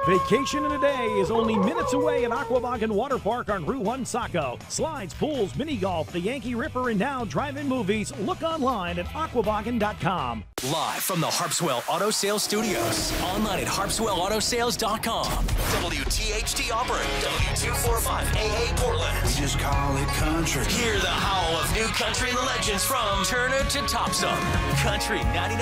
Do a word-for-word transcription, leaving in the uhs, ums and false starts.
Vacation in a day is only minutes away at Aquaboggan Water Park on Route one Saco. Slides, pools, mini golf, the Yankee Ripper, and now drive-in movies. Look online at aquaboggan dot com. Live from the Harpswell Auto Sales Studios. Online at harpswell auto sales dot com. W T H D Auburn. W two forty-five A A Portland. We just call it country. Hear the howl of new country legends from Turner to Topsum. Country ninety-nine.